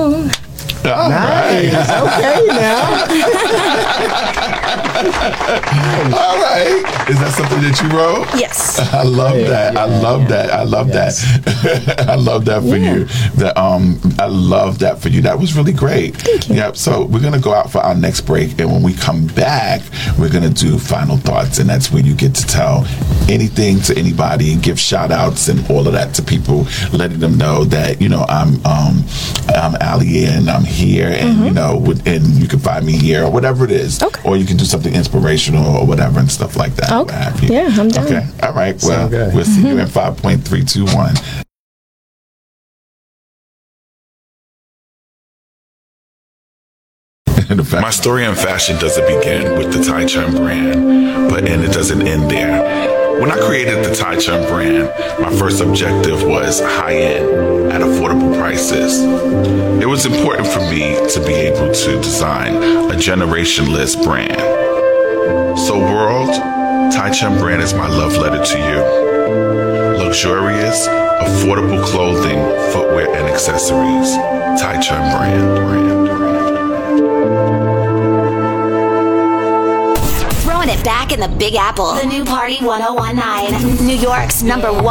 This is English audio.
song. Nice. Okay, now. All right. Is that something that you wrote? Yes. I love that. I love that. I love that. I love that for you. I love that for you. That was really great. Thank you. Yep. So we're gonna go out for our next break, and when we come back, we're gonna do final thoughts, and that's where you get to tell anything to anybody, give shout outs and all of that to people, letting them know that I'm Ali and I'm here, and and you can find me here or whatever it is, or you can do something inspirational or whatever and stuff like that. Okay. Yeah, I'm down. Okay. All right. Well, we'll see you in 5.321. My story in fashion doesn't begin with the Tai Chun brand, and it doesn't end there. When I created the Tai Chun brand, my first objective was high-end at affordable prices. It was important for me to be able to design a generationless brand. So world, Tai Chun brand is my love letter to you. Luxurious, affordable clothing, footwear, and accessories. Tai Chun brand. Throwing it back in the Big Apple. The new Party 1019. New York's #1